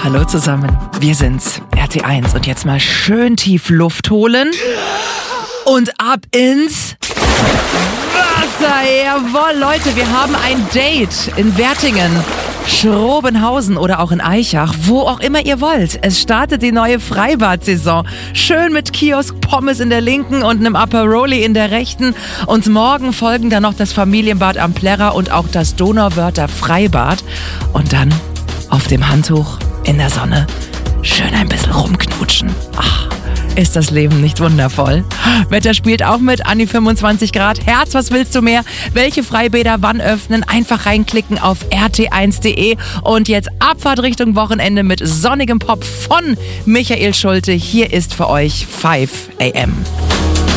Hallo zusammen, wir sind's, RT1 und jetzt mal schön tief Luft holen und ab ins Wasser. Jawohl, Leute, wir haben ein Date in Wertingen, Schrobenhausen oder auch in Aichach, wo auch immer ihr wollt. Es startet die neue Freibad-Saison. Schön mit Kiosk, Pommes in der linken und einem Aperoli in der rechten. Und morgen folgen dann noch das Familienbad am Plärrer und auch das Donauwörther Freibad. Und dann auf dem Handtuch in der Sonne schön ein bisschen rumknutschen. Ach, ist das Leben nicht wundervoll? Wetter spielt auch mit, an die 25 Grad. Herz, was willst du mehr? Welche Freibäder wann öffnen? Einfach reinklicken auf rt1.de. Und jetzt Abfahrt Richtung Wochenende mit sonnigem Pop von Michael Schulte. Hier ist für euch 5 AM.